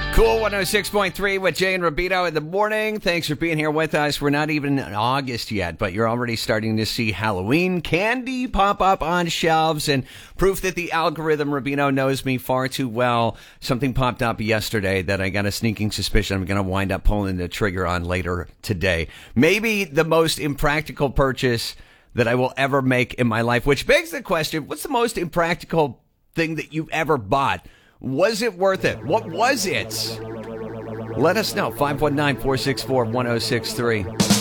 Cool 106.3 with Jay and Rabino in the morning. Thanks for being here with us. We're not even in August yet, but you're already starting to see Halloween candy pop up on shelves, and proof that the algorithm, Rabino, knows me far too well. Something popped up yesterday that I got a sneaking suspicion I'm going to wind up pulling the trigger on later today. Maybe the most impractical purchase that I will ever make in my life, which begs the question, what's the most impractical thing that you've ever bought? Was it worth it? What was it? Let us know. 519-464-1063.